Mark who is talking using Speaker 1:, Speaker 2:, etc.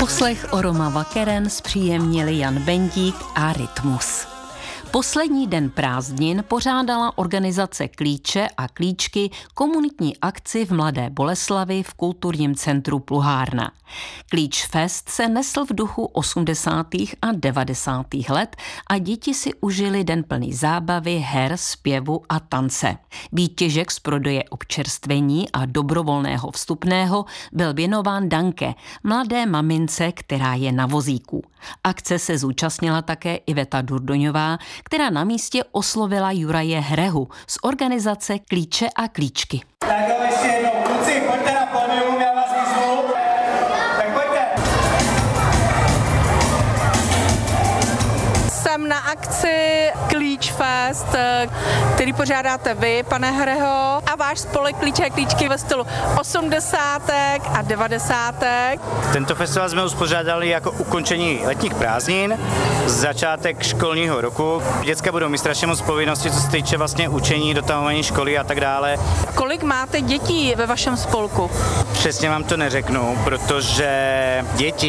Speaker 1: Poslech Oroma Vakeren zpříjemnili Jan Bendík a Rytmus. Poslední den prázdnin pořádala organizace Klíče a Klíčky komunitní akci v Mladé Boleslavi v kulturním centru Pluhárna. Klíč Fest se nesl v duchu 80. a 90. let a děti si užili den plný zábavy, her, zpěvu a tance. Výtěžek z prodeje občerstvení a dobrovolného vstupného byl věnován Danke, mladé mamince, která je na vozíku. Akce se zúčastnila také Iveta Durdoňová, která na místě oslovila Juraje Hrehu z organizace Klíče a Klíčky.
Speaker 2: Tak jo, ještě jednou, kluci, pojďte na pódium, já vás vyzvu. Tak pojďte.
Speaker 3: Jsem na akci Klíč Fest, který pořádáte vy, pane Hreho, a váš spolek Klíče a Klíčky ve stylu 80. a 90.
Speaker 4: Tento festival jsme uspořádali jako ukončení letních prázdnin, začátek školního roku. Děcka budou mít strašně moc povinností, co se týče vlastně učení, dotahování školy a tak dále.
Speaker 3: Kolik máte dětí ve vašem spolku?
Speaker 4: Přesně vám to neřeknu, protože děti